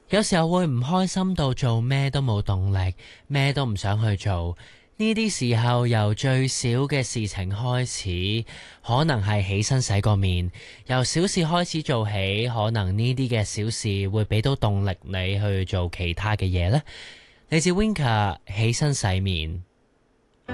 有時候會唔開心到做咩都冇動力，咩都唔想去做。呢啲時候由最小嘅事情開始，可能係起身洗個面，由小事開始做起，可能呢啲嘅小事會俾到動力你去做其他嘅嘢呢。嚟自 Winka 起身洗面。